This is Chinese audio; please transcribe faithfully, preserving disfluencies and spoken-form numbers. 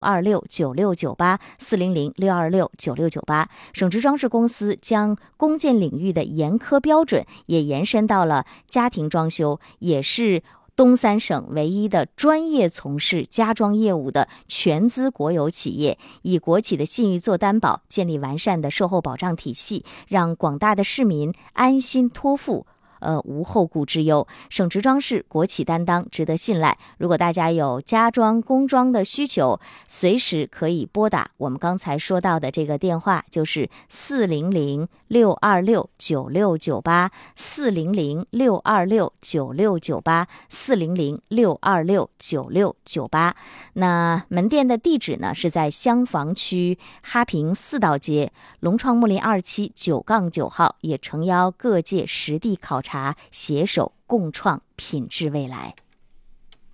二六九六九八四零零六二六九六九八。省直装饰公司将公建领域的严苛标准也延伸到了家庭装修，也是东三省唯一的专业从事家装业务的全资国有企业，以国企的信誉做担保，建立完善的售后保障体系，让广大的市民安心托付，呃，无后顾之忧。省直装饰国企担当，值得信赖。如果大家有家装工装的需求，随时可以拨打我们刚才说到的这个电话，就是四零零六二六九六九八四零零六二六九六九八四零零六二六九六九八。那门店的地址呢，是在厢房区哈平四道街龙创木林二期九杠九号，也诚邀各界实地考察，携手共创品质未来。